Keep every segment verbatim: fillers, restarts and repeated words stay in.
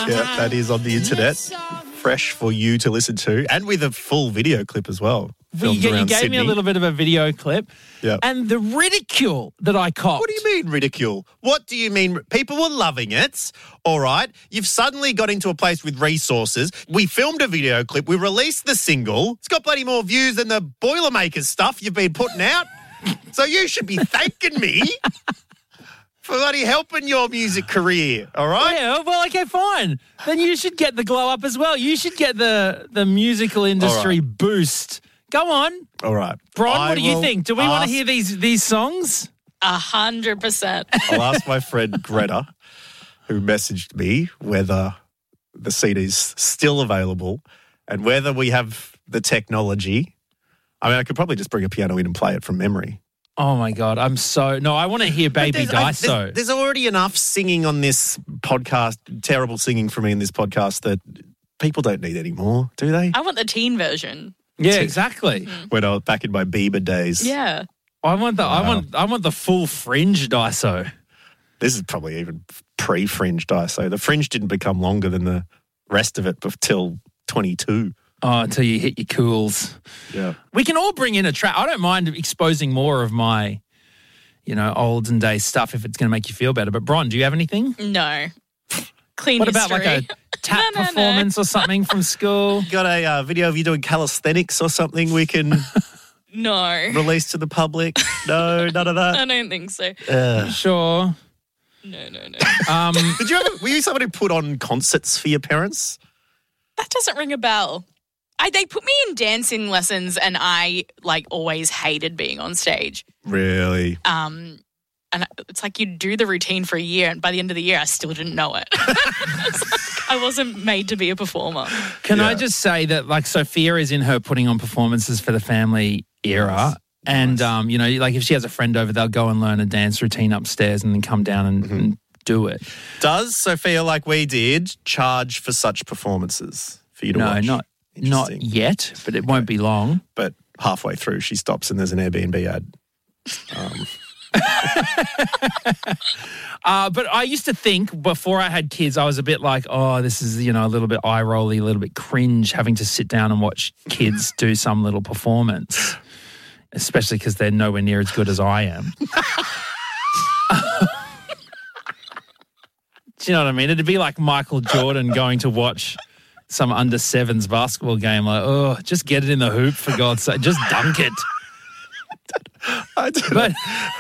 Yeah, that is on the internet. Fresh for you to listen to, and with a full video clip as well. Well, you, you gave Sydney. me a little bit of a video clip. Yeah. And the ridicule that I copped. What do you mean ridicule? What do you mean? People were loving it, all right? You've suddenly got into a place with resources. We filmed a video clip. We released the single. It's got bloody more views than the Boilermakers stuff you've been putting out. So you should be thanking me for bloody helping your music career, all right? Yeah, well, okay, fine. Then you should get the glow up as well. You should get the, the musical industry right. boost. Go on. All right. Bron, I what do you will think? Do we want ask- to hear these these songs? A hundred percent. I'll ask my friend Greta, who messaged me, whether the C D's still available and whether we have the technology. I mean, I could probably just bring a piano in and play it from memory. Oh, my God. I'm so... No, I want to hear Baby There's, I- Daiso. there's, there's already enough singing on this podcast, terrible singing for me in this podcast, that people don't need any more, do they? I want the teen version. Yeah, exactly. When I was back in my Bieber days. Yeah. I want the I Wow. want I want the full fringe Daiso. This is probably even pre-fringe Daiso. The fringe didn't become longer than the rest of it till twenty-two. Oh, until you hit your cools. Yeah. We can all bring in a track. I don't mind exposing more of my, you know, olden days stuff if it's going to make you feel better. But Bron, do you have anything? No. Clean What about history. like a tap No, no, no. performance or something from school? Got a uh, video of you doing calisthenics or something we can No. release to the public? No, none of I that. don't think so. Uh, Sure. No, no, no. Um, did you ever, were you someone who put on concerts for your parents? That doesn't ring a bell. I, they put me in dancing lessons and I, like, always hated being on stage. Really? Um, and it's like you do the routine for a year and by the end of the year, I still didn't know it. I wasn't made to be a performer. Can I Yeah. just say that, like, Sophia is in her putting on performances for the family era. Nice. And, Nice. um, you know, like if she has a friend over, they'll go and learn a dance routine upstairs and then come down and, Mm-hmm. and do it. Does Sophia, like we did, charge for such performances for you to No, watch? not not Interesting. yet, but it won't be long. But halfway through, she stops and there's an Airbnb ad. Um, Uh, but I used to think before I had kids, I was a bit like, oh, this is, you know, a little bit eye-rolly, a little bit cringe having to sit down and watch kids do some little performance, especially because they're nowhere near as good as I am. Do you know what I mean? It'd be like Michael Jordan going to watch some under sevens basketball game. Like, oh, just get it in the hoop for God's sake. Just dunk it. I don't But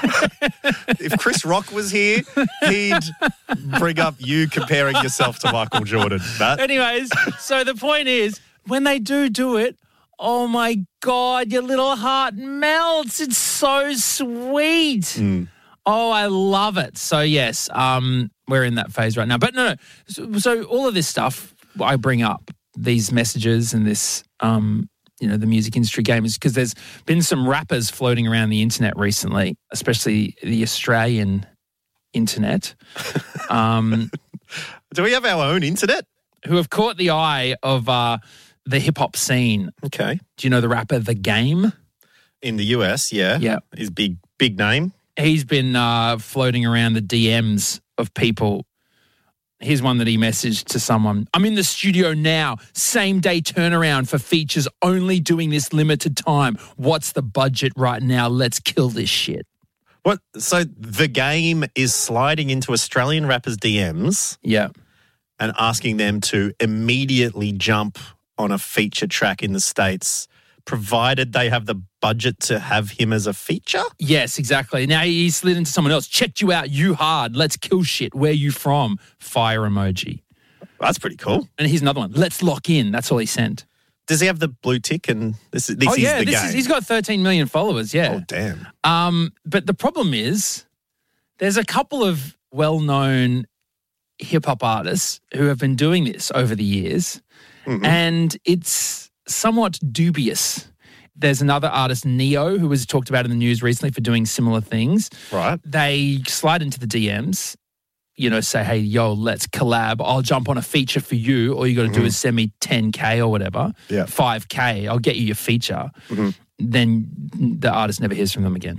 if Chris Rock was here, he'd bring up you comparing yourself to Michael Jordan. Matt. anyways, so the point is, when they do do it, oh my God, your little heart melts. It's so sweet. Mm. Oh, I love it. So yes, um, we're in that phase right now. But no, no. So, so all of this stuff I bring up, these messages and this, um, you know, the music industry game is because there's been some rappers floating around the internet recently, especially the Australian internet, um, Do we have our own internet? who have caught the eye of uh, the hip hop scene. Okay. Do you know the rapper The Game? In the U S, yeah. Yeah. His big, big name. He's been uh, floating around the D Ms of people. Here's one that he messaged to someone. I'm in the studio now. Same day turnaround for features, only doing this limited time. What's the budget right now? Let's kill this shit. What? So the game is sliding into Australian rappers' D Ms Yeah. and asking them to immediately jump on a feature track in the States, provided they have the budget to have him as a feature? Yes, exactly. Now he slid into someone else. Checked you out. You hard. Let's kill shit. Where you from? Fire emoji. That's pretty cool. And here's another one. Let's lock in. That's all he sent. Does he have the blue tick? And this is this oh, is yeah. the This game. is, he's got thirteen million followers. Yeah. Oh, damn. Um, but the problem is there's a couple of well-known hip-hop artists who have been doing this over the years, Mhm. and it's somewhat dubious. There's another artist, Neo, who was talked about in the news recently for doing similar things. Right. They slide into the D Ms, you know, say, hey, yo, let's collab. I'll jump on a feature for you. All you got to do is send me ten K or whatever, Yeah. five K. I'll get you your feature. Mhm. Then the artist never hears from them again.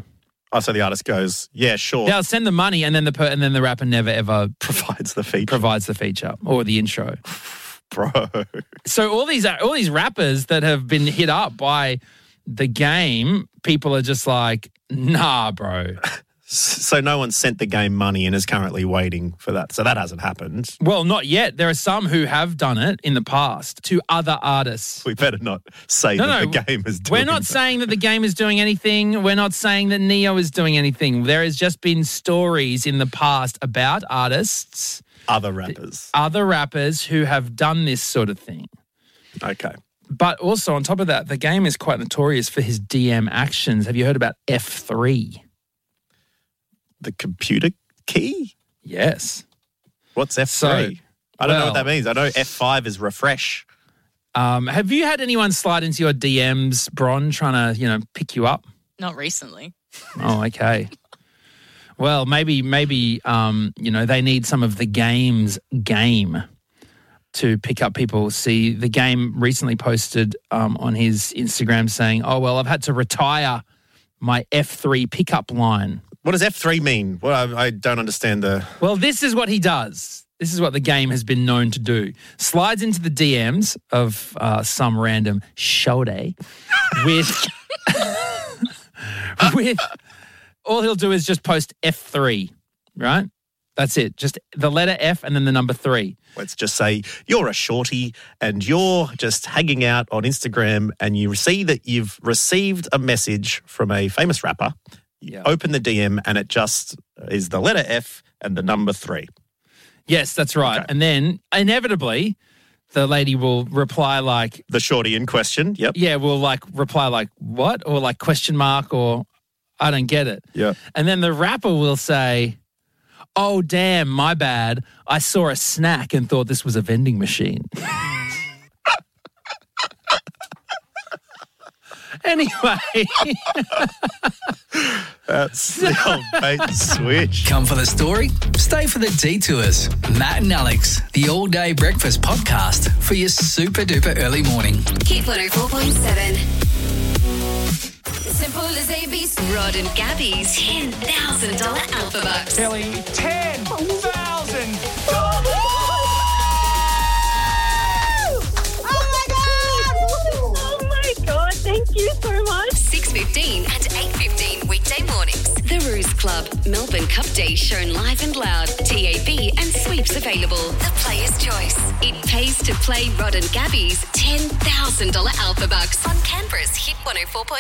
Oh, so the artist goes, yeah, sure. They'll send the money, and then the per- and then the rapper never ever Provides the feature. provides the feature or the intro. Bro. So all these all these rappers that have been hit up by the game, people are just like, nah, bro. So no one sent the game money and is currently waiting for that. So that hasn't happened. Well, not yet. There are some who have done it in the past to other artists. We better not say No, that no, the game is doing We're not that. saying that the game is doing anything. We're not saying that Neo is doing anything. There has just been stories in the past about artists, Other rappers. other rappers who have done this sort of thing. Okay. But also on top of that, the game is quite notorious for his D M actions. Have you heard about F three? The computer key? Yes. What's F three? So, I don't know well- what that means. I know F five is refresh. Um, have you had anyone slide into your D Ms, Bron, trying to, you know, pick you up? Not recently. Oh, okay. Well, maybe, maybe, um, you know, they need some of the game's game to pick up people. See, the game recently posted um, on his Instagram saying, oh, well, I've had to retire my F three pickup line. What does F three mean? Well, I, I don't understand the... Well, this is what he does. This is what the game has been known to do. Slides into the D Ms of uh, some random shorty with... with... All he'll do is just post F three, right? That's it. Just the letter F and then the number three. Let's just say you're a shorty and you're just hanging out on Instagram and you see that you've received a message from a famous rapper. You Yeah. open the D M and it just is the letter F and the number three. Yes, that's right. Okay. And then inevitably, the lady will reply like, The shorty in question. Yep. yeah, will like reply like, what? Or like question mark or I don't get it. Yeah. And then the rapper will say, oh, damn, my bad. I saw a snack and thought this was a vending machine. Anyway. That's the old bait and switch. Come for the story, stay for the detours. Matt and Alex, the All Day Breakfast podcast for your super duper early morning. Hit one oh four point seven. Simple as A B C. Rod and Gabby's ten thousand dollars Alpha Bucks. Kelly, ten thousand. Oh my God, thank you so much. six fifteen and eight fifteen weekday mornings. The Ruse Club, Melbourne Cup Day shown live and loud. T A B and sweeps available. The Player's Choice. It pays to play Rod and Gabby's ten thousand dollars Alpha Bucks on Canberra's Hit one oh four point